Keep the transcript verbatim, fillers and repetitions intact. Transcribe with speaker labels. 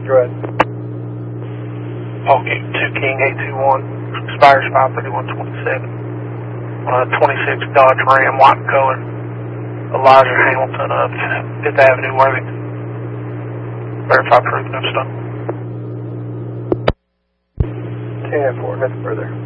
Speaker 1: Go ahead.
Speaker 2: Okay, two King eight two one, expires five thirty-one twenty-seven. Uh, twenty-six Dodge Ram, white color. Elijah Hamilton of Fifth Avenue, Worthington. Verify proof, no stop.
Speaker 1: ten four, nothing further.